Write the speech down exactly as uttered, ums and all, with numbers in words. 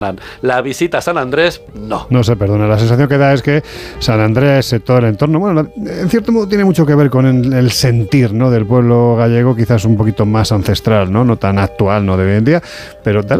La visita a San Andrés, no. No se perdona. La sensación que da es que San Andrés, todo el entorno, bueno, en cierto modo tiene mucho que ver con el, el sentir, ¿no?, del pueblo gallego, quizás un poquito más ancestral, ¿no? No tan actual, no de hoy en día, pero da